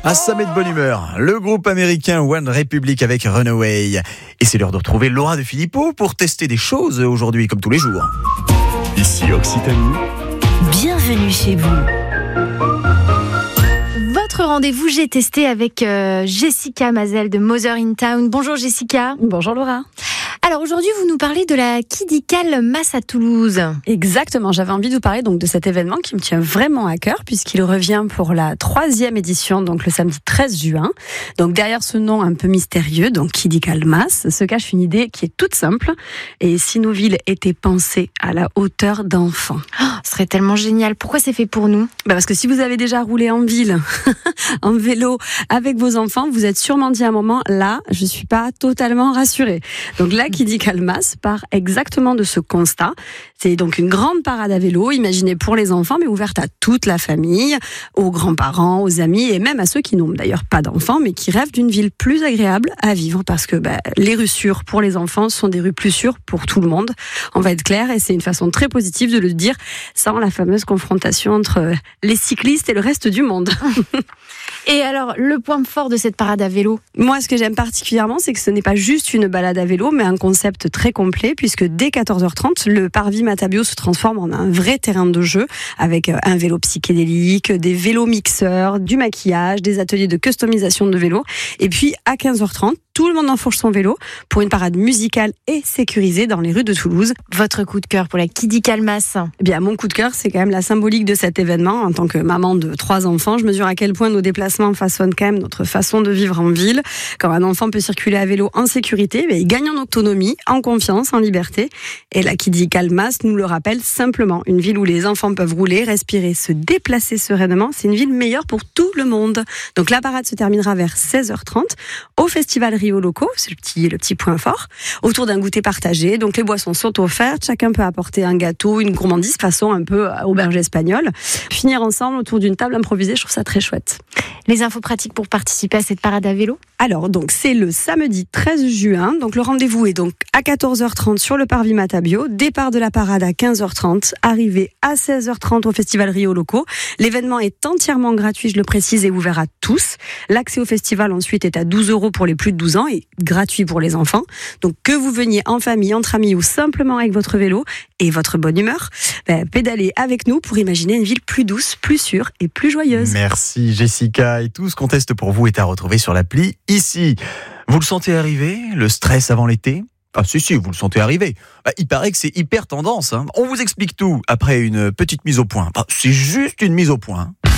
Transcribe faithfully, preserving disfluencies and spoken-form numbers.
Ah, ça met de bonne humeur. Le groupe américain One Republic avec Runaway. Et c'est l'heure de retrouver Laura de Philippot pour tester des choses aujourd'hui, comme tous les jours. Ici Occitanie. Bienvenue chez vous. Votre rendez-vous, j'ai testé avec euh, Jessica Mazel de Mother in Town. Bonjour Jessica. Bonjour Laura. Alors aujourd'hui, vous nous parlez de la Kidikal Mass à Toulouse. Exactement, j'avais envie de vous parler donc de cet événement qui me tient vraiment à cœur puisqu'il revient pour la troisième édition, donc le samedi treize juin. Donc derrière ce nom un peu mystérieux, donc Kidikal Mass, se cache une idée qui est toute simple. Et si nos villes étaient pensées à la hauteur d'enfants? Oh, ce serait tellement génial. Pourquoi c'est fait pour nous? Bah parce que si vous avez déjà roulé en ville, en vélo, avec vos enfants, vous êtes sûrement dit à un moment, là, je suis pas totalement rassurée. Donc là, Kidikal Mass part exactement de ce constat. C'est donc une grande parade à vélo, imaginée pour les enfants, mais ouverte à toute la famille, aux grands-parents, aux amis et même à ceux qui n'ont d'ailleurs pas d'enfants, mais qui rêvent d'une ville plus agréable à vivre parce que bah, les rues sûres pour les enfants sont des rues plus sûres pour tout le monde. On va être clair et c'est une façon très positive de le dire sans la fameuse confrontation entre les cyclistes et le reste du monde. Et alors, le point fort de cette parade à vélo? Moi, ce que j'aime particulièrement, c'est que ce n'est pas juste une balade à vélo, mais un concept très complet, puisque dès quatorze heures trente, le parvis Matabio se transforme en un vrai terrain de jeu, avec un vélo psychédélique, des vélos mixeurs, du maquillage, des ateliers de customisation de vélos. Et puis, à quinze heures trente, tout le monde enfourche son vélo pour une parade musicale et sécurisée dans les rues de Toulouse. Votre coup de cœur pour la Kidikal Mass? Eh bien, mon coup de cœur, c'est quand même la symbolique de cet événement. En tant que maman de trois enfants, je mesure à quel point nos déplacements façonnent quand même notre façon de vivre en ville. Quand un enfant peut circuler à vélo en sécurité, il gagne en autonomie, en confiance, en liberté. Et la Kidikal Mass nous le rappelle simplement. Une ville où les enfants peuvent rouler, respirer, se déplacer sereinement, c'est une ville meilleure pour tout le monde. Donc la parade se terminera vers seize heures trente au festival Rio Loco, c'est le petit, le petit point fort, autour d'un goûter partagé. Donc les boissons sont offertes, chacun peut apporter un gâteau, une gourmandise façon un peu auberge espagnole. Finir ensemble autour d'une table improvisée, je trouve ça très chouette. Les infos pratiques pour participer à cette parade à vélo? Alors, donc, c'est le samedi treize juin. Donc, le rendez-vous est donc à quatorze heures trente sur le parvis Matabio. Départ de la parade à quinze heures trente. Arrivée à seize heures trente au festival Rio Loco. L'événement est entièrement gratuit, je le précise, et ouvert à tous. L'accès au festival, ensuite, est à douze euros pour les plus de douze ans et gratuit pour les enfants. Donc, que vous veniez en famille, entre amis ou simplement avec votre vélo et votre bonne humeur, ben, pédalez avec nous pour imaginer une ville plus douce, plus sûre et plus joyeuse. Merci Jessica. Et tout ce qu'on teste pour vous est à retrouver sur l'appli Ici. Vous le sentez arriver, le stress avant l'été? Ah si si, vous le sentez arriver. Bah, il paraît que c'est hyper tendance. Hein. On vous explique tout après une petite mise au point. Bah, c'est juste une mise au point.